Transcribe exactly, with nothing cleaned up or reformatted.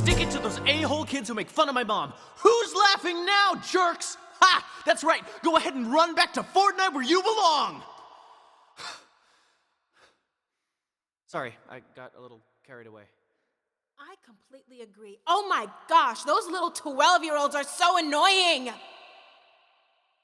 stick it to those a-hole kids who make fun of my mom. Who's laughing now, jerks? Ha! That's right. Go ahead and run back to Fortnite where you belong. Sorry, I got a little carried away. I completely agree. Oh my gosh, those little twelve-year-olds are so annoying.